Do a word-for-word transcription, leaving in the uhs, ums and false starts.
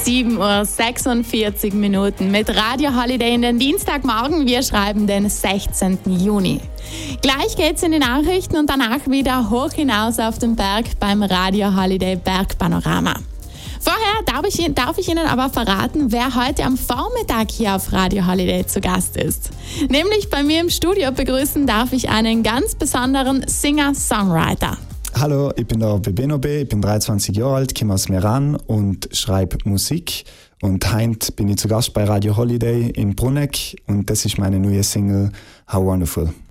sieben Uhr sechsundvierzig Minuten mit Radio Holiday in den Dienstagmorgen. Wir schreiben den sechzehnten Juni. Gleich geht's in die Nachrichten und danach wieder hoch hinaus auf den Berg beim Radio Holiday Bergpanorama. Vorher darf ich, darf ich Ihnen aber verraten, wer heute am Vormittag hier auf Radio Holiday zu Gast ist. Nämlich bei mir im Studio begrüßen darf ich einen ganz besonderen Singer-Songwriter. Hallo, ich bin der Bebenobe, ich bin dreiundzwanzig Jahre alt, komme aus Meran und schreibe Musik. Und heute bin ich zu Gast bei Radio Holiday in Bruneck und das ist meine neue Single How Wonderful.